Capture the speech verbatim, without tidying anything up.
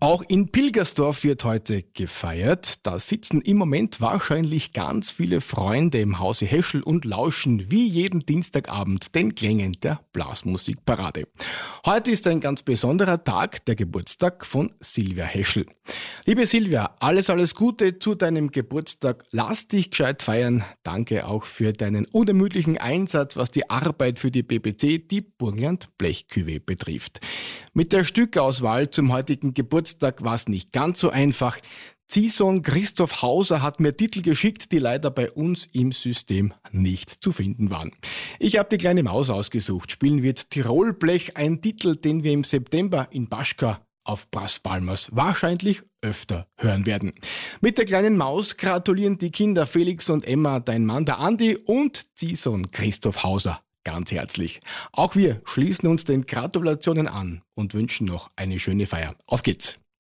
Auch in Pilgersdorf wird heute gefeiert. Da sitzen im Moment wahrscheinlich ganz viele Freunde im Hause Heschel und lauschen wie jeden Dienstagabend den Klängen der Blasmusikparade. Heute ist ein ganz besonderer Tag, der Geburtstag von Silvia Heschel. Liebe Silvia, alles, alles Gute zu deinem Geburtstag. Lass dich gescheit feiern. Danke auch für deinen unermüdlichen Einsatz, was die Arbeit für die B B C, die Burgenland Blechküwe, betrifft. Mit der Stückauswahl zum heutigen Geburtstag war es nicht ganz so einfach. Ziehsohn Christoph Hauser hat mir Titel geschickt, die leider bei uns im System nicht zu finden waren. Ich habe die kleine Maus ausgesucht. Spielen wird Tirolblech, ein Titel, den wir im September in Baschka auf Brass Palmas wahrscheinlich öfter hören werden. Mit der kleinen Maus gratulieren die Kinder Felix und Emma, dein Mann der Andi und Ziehsohn Christoph Hauser ganz herzlich. Auch wir schließen uns den Gratulationen an und wünschen noch eine schöne Feier. Auf geht's!